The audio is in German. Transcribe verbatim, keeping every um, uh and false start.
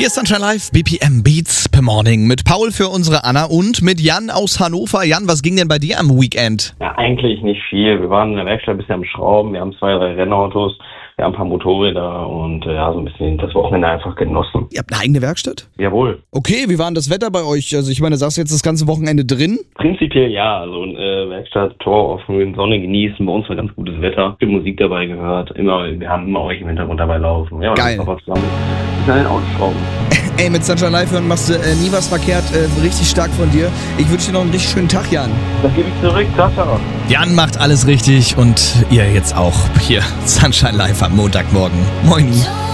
Hier ist Sunshine Live, B P M Beats per Morning mit Paul für unsere Anna und mit Jan aus Hannover. Jan, was ging denn bei dir am Weekend? Ja, eigentlich nicht viel. Wir waren in der Werkstatt ein bisschen am Schrauben. Wir haben zwei, drei Rennautos. Wir haben ein paar Motorräder und äh, ja, so ein bisschen das Wochenende einfach genossen. Ihr habt eine eigene Werkstatt? Jawohl. Okay, wie war denn das Wetter bei euch? Also ich meine, sagst du jetzt das ganze Wochenende drin? Prinzipiell ja. Also äh, Werkstatt, Tor offen, Sonne genießen. Bei uns war ganz gutes Wetter. Viel Musik dabei gehört. Immer, wir haben immer euch im Hintergrund dabei laufen. Ja, Geil. Und zusammen ein bisschen an den Autos schrauben. Ey, mit Sunshine Live hören machst du äh, nie was verkehrt. Äh, richtig stark von dir. Ich wünsche dir noch einen richtig schönen Tag, Jan. Das gebe ich zurück. Ciao, ciao. Jan macht alles richtig und ihr jetzt auch hier Sunshine Live am Montagmorgen. Moin.